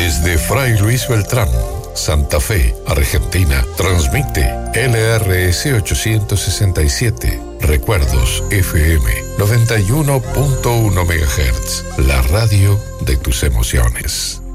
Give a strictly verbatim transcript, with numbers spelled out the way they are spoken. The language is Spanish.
Desde Fray Luis Beltrán, Santa Fe, Argentina, transmite L R S ochocientos sesenta y siete, Recuerdos F M noventa y uno punto uno megahertz, la radio de tus emociones.